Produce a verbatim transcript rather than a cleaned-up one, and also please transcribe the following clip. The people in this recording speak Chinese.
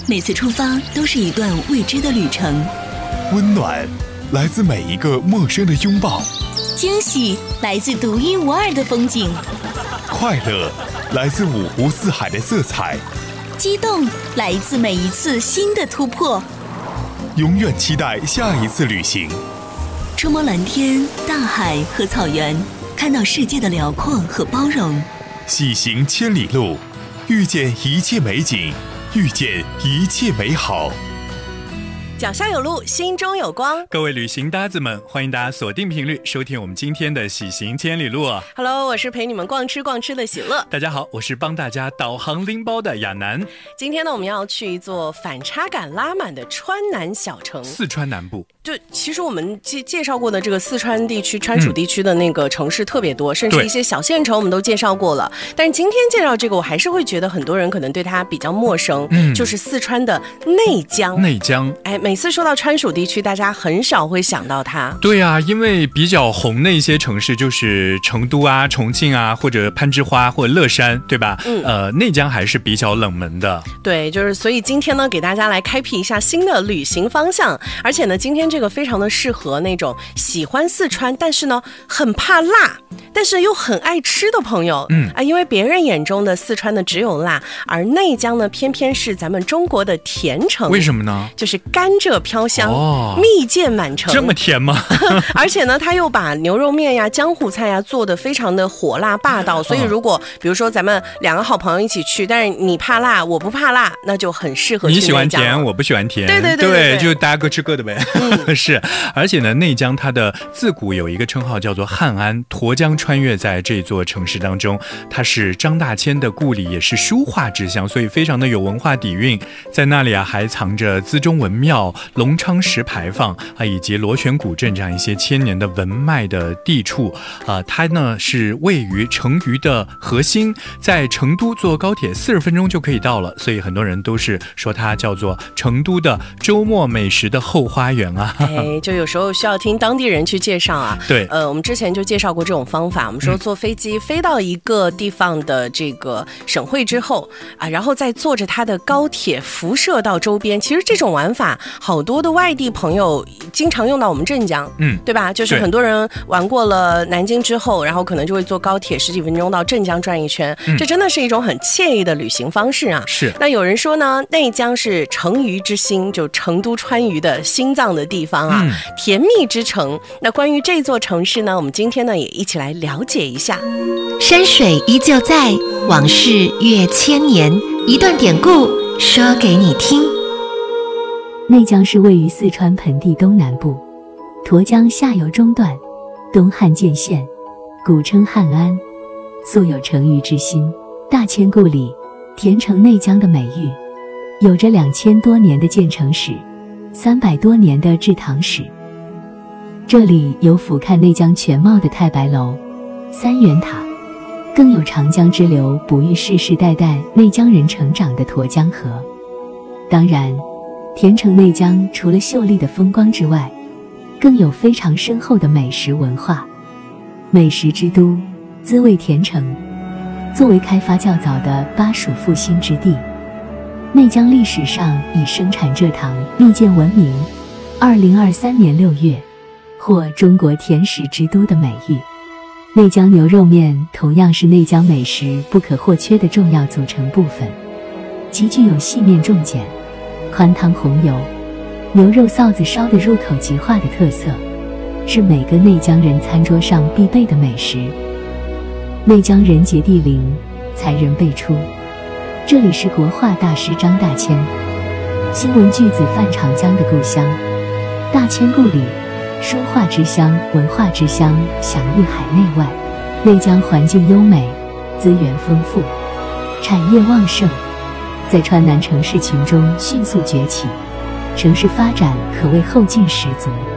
每次出发都是一段未知的旅程。 温暖来自每一个陌生的拥抱， 惊喜来自独一无二的风景， 快乐来自五湖四海的色彩， 激动来自每一次新的突破。 永远期待下一次旅行， 触摸蓝天、大海和草原，看到世界的辽阔和包容。 喜行千里路，遇见一切美景，遇见一切美好。 脚下有路，心中有光。 各位旅行搭子们，欢迎大家锁定频率收听我们今天的喜行千里路。 Hello， 我是陪你们逛吃逛吃的喜乐。 大家好，我是帮大家导航拎包的亚楠。 今天呢，我们要去一座反差感拉满的川南小城—— 四川南部。 就其实我们介介绍过的这个四川地区、川蜀地区的那个城市特别多，嗯、甚至一些小县城我们都介绍过了。但是今天介绍这个，我还是会觉得很多人可能对它比较陌生，嗯、就是四川的内江。 内江， 哎，每次说到川蜀地区，大家很少会想到它。 对啊，因为比较红的一些城市就是成都啊、重庆啊，或者攀枝花或者乐山，对吧？嗯，呃，内江还是比较冷门的。 对，就是所以今天呢，给大家来开辟一下新的旅行方向，而且呢，今天这个非常的适合那种喜欢四川，但是呢很怕辣，但是又很爱吃的朋友。嗯啊，因为别人眼中的四川呢只有辣，而内江呢偏偏是咱们中国的甜城。 为什么呢？ 就是甘蔗飘香，哦、蜜饯满城。 这么甜吗？ 而且呢，他又把牛肉面呀、江湖菜呀做得非常的火辣霸道。所以如果比如说咱们两个好朋友一起去，但是你怕辣，我不怕辣，那就很适合去内江。 你喜欢甜，我不喜欢甜。 对对 对, 对, 对, 对，就大家各吃各的呗。嗯、是。而且呢，内江它的自古有一个称号叫做汉安，沱江穿越在这座城市当中，它是张大千的故里，也是书画之乡，所以非常的有文化底蕴。在那里啊，还藏着资中文庙、隆昌石牌坊啊，以及螺旋古镇这样一些千年的文脉的地处啊。它呢是位于成渝的核心，在成都坐高铁四十分钟就可以到了，所以很多人都是说它叫做成都的周末美食的后花园啊。 哎，就有时候需要听当地人去介绍啊。 对， 呃，我们之前就介绍过这种方法。我们说坐飞机飞到一个地方的这个省会之后啊，然后再坐着它的高铁辐射到周边。其实这种玩法，好多的外地朋友经常用到我们镇江，嗯，对吧？就是很多人玩过了南京之后，然后可能就会坐高铁十几分钟到镇江转一圈。嗯、这真的是一种很惬意的旅行方式啊。 是。 那有人说呢，内江是成渝之心，就成都川渝的心脏的地方啊。嗯，甜蜜之城。那关于这座城市呢，我们今天呢也一起来了解一下。 山水依旧在，往事越千年，一段典故说给你听。 内江是位于四川盆地东南部，沱江下游中段，东汉建县，古称汉安，素有成渝之心、大千故里、甜城内江的美誉，有着两千多年的建城史，三百多年的制糖史。这里有俯瞰内江全貌的太白楼、三元塔，更有长江支流哺育世世代代内江人成长的沱江河。当然，甜城内江除了秀丽的风光之外，更有非常深厚的美食文化。美食之都，滋味甜城，作为开发较早的巴蜀复兴之地，内江历史上以生产蔗糖、蜜饯闻名。二零二三年六月，获中国甜食之都的美誉。内江牛肉面同样是内江美食不可或缺的重要组成部分，极具有细面重碱、宽汤红油、牛肉臊子烧得入口即化的特色，是每个内江人餐桌上必备的美食。内江人杰地灵，才人辈出，这里是国画大师张大千、新闻巨子范长江的故乡，大千故里，书画之乡、文化之乡，享誉海内外。内江环境优美，资源丰富，产业旺盛，在川南城市群中迅速崛起，城市发展可谓后劲十足。